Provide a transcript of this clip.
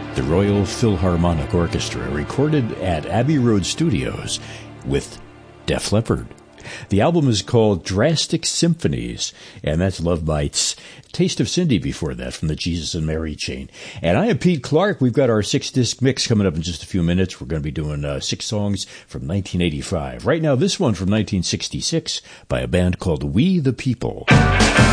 the Royal Philharmonic Orchestra, recorded at Abbey Road Studios with Def Leppard. The album is called Drastic Symphonies, and that's Love Bites. Taste of Cindy before that from the Jesus and Mary chain. And I am Pete Clark. We've got our 6-disc mix coming up in just a few minutes. We're going to be doing 6 songs from 1985. Right now, this one from 1966 by a band called We the People.